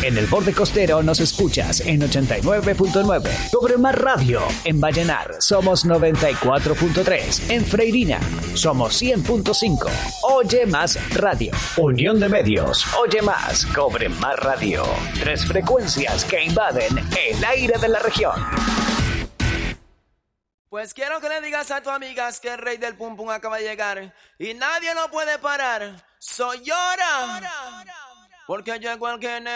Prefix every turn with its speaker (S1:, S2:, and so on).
S1: En el borde costero nos escuchas en 89.9. Cobre Más Radio. En Vallenar somos 94.3. En Freirina somos 100.5. Oye Más Radio. Unión de Medios. Oye Más. Cobre Más Radio. 3 frecuencias que invaden el aire de la región.
S2: Pues quiero que le digas a tus amigas que el rey del pum pum acaba de llegar y nadie lo puede parar. Soy Llora, porque llegó el que